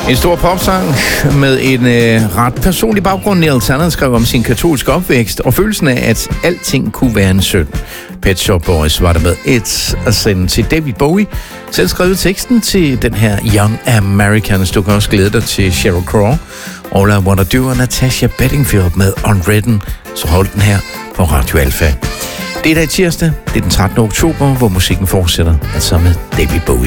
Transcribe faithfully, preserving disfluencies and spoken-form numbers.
En stor popsang med en øh, ret personlig baggrund. Neil Tennant skrev om sin katolske opvækst og følelsen af, at alting kunne være en synd. Pet Shop Boys var der med It's a Sin til David Bowie. Selv skrev teksten til den her Young Americans. Du kan også glæde dig til Sheryl Crow, All I Wanna Do og Natasha Bedingfield med Unwritten. Så hold den her på Radio Alfa. Det er dag tirsdag, det er den trettende oktober, hvor musikken fortsætter, altså med David Bowie.